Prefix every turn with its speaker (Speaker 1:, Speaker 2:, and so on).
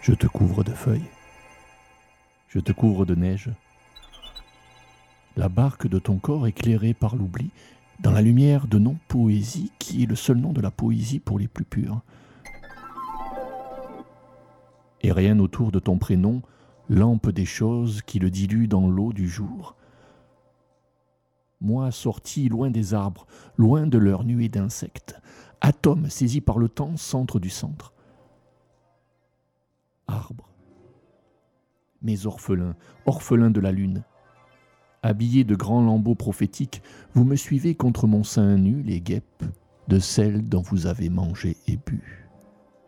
Speaker 1: Je te couvre de feuilles, je te couvre de neige. La barque de ton corps éclairée par l'oubli, dans la lumière de non-poésie qui est le seul nom de la poésie pour les plus purs. Et rien autour de ton prénom, lampe des choses qui le diluent dans l'eau du jour. Moi sorti loin des arbres, loin de leur nuée d'insectes, atome saisi par le temps, centre du centre. Arbre, mes orphelins, orphelins de la lune, habillés de grands lambeaux prophétiques, vous me suivez contre mon sein nu, les guêpes de celles dont vous avez mangé et bu.